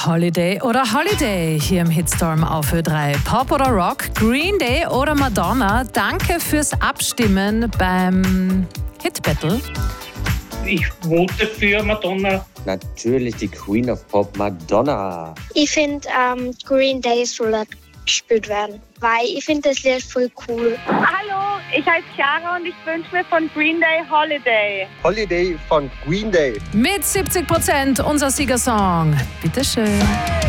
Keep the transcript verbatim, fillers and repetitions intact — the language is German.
Holiday oder Holiday hier im Hitstorm auf Ö drei. Pop oder Rock, Green Day oder Madonna. Danke fürs Abstimmen beim Hit Battle. Ich vote für Madonna. Natürlich die Queen of Pop, Madonna. Ich finde, ähm, Green Day soll gespielt werden, weil ich finde das Lied voll cool. Hallo, ich heiße Chiara und ich wünsche mir von Green Day Holiday. Holiday von Green Day. Mit siebzig Prozent unser Siegersong. Bitteschön.